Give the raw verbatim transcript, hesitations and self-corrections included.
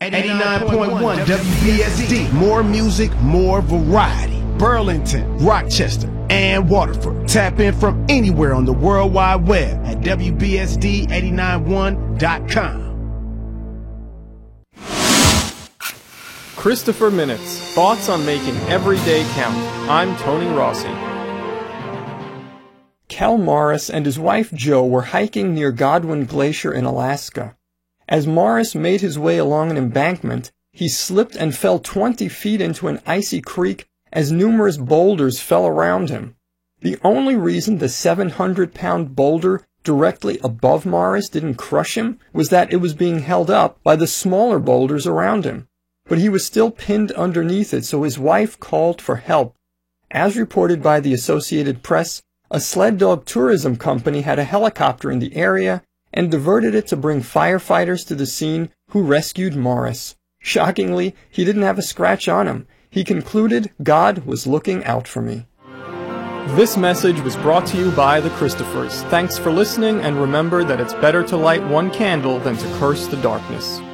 eighty-nine point one W B S D. More music, more variety. Burlington, Rochester, and Waterford. Tap in from anywhere on the World Wide Web at W B S D eight nine one dot com. Christopher Minutes, thoughts on making every day count. I'm Tony Rossi. Cal Morris and his wife Jo were hiking near Godwin Glacier in Alaska. As Morris made his way along an embankment, he slipped and fell twenty feet into an icy creek as numerous boulders fell around him. The only reason the seven hundred pound boulder directly above Morris didn't crush him was that it was being held up by the smaller boulders around him. But he was still pinned underneath it, so his wife called for help. As reported by the Associated Press, a sled dog tourism company had a helicopter in the area and diverted it to bring firefighters to the scene, who rescued Morris. Shockingly, he didn't have a scratch on him. He concluded, "God was looking out for me." This message was brought to you by the Christophers. Thanks for listening, and remember that it's better to light one candle than to curse the darkness.